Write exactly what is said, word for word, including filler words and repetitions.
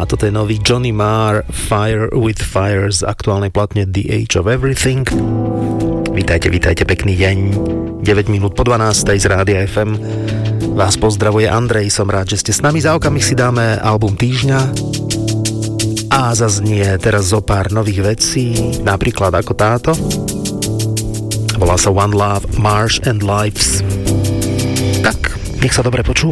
A toto je nový Johnny Marr, Fire with Fire z aktuálnej platne The Age of Everything. Vítajte, vítajte, pekný deň. deväť minút po dvanástej z Rádia ef em. Vás pozdravuje Andrej, som rád, že ste s nami. Za okamih si dáme album týždňa a zaznie teraz zo pár nových vecí, napríklad ako táto. Volá sa One Love, Marsh and Lives. Tak, nech sa dobre počúva.